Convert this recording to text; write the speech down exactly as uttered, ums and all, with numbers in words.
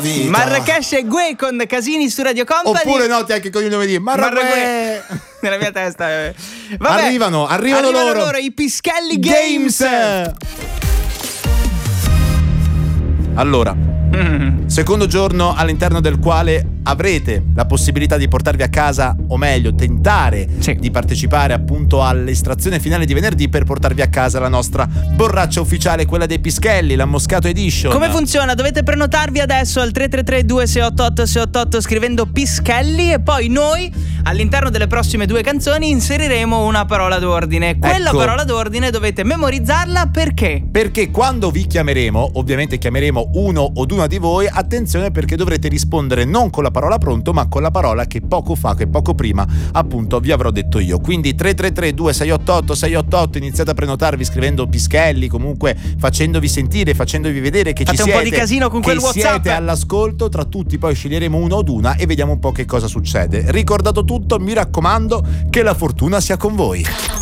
Vita. Marrakesh e Gue con Casini su Radio Company. Oppure notti anche con il nome di Marrakesh. Nella mia testa. eh. Vabbè, Arrivano, arrivano, arrivano loro. loro i Pischelli Games. Games. Allora, Mm. secondo giorno all'interno del quale avrete la possibilità di portarvi a casa, o meglio tentare Sì. di partecipare appunto all'estrazione finale di venerdì per portarvi a casa la nostra borraccia ufficiale, quella dei Pischelli, la Moscato Edition. Come funziona? Dovete prenotarvi adesso al tre tre tre due sei otto otto sei otto otto scrivendo Pischelli, e poi noi all'interno delle prossime due canzoni inseriremo una parola d'ordine. Quella Ecco. parola d'ordine dovete memorizzarla perché? Perché quando vi chiameremo, ovviamente chiameremo uno o una di voi, attenzione perché dovrete rispondere non con la parola pronto ma con la parola che poco fa, che poco prima appunto vi avrò detto io. Quindi tre tre tre due sei otto otto sei otto otto, iniziate a prenotarvi scrivendo Pischelli, comunque facendovi sentire, facendovi vedere che Fate ci un siete, po' di casino con che quel WhatsApp. siete all'ascolto. Tra tutti poi sceglieremo uno od una e vediamo un po' che cosa succede. Ricordato tutto, mi raccomando che la fortuna sia con voi.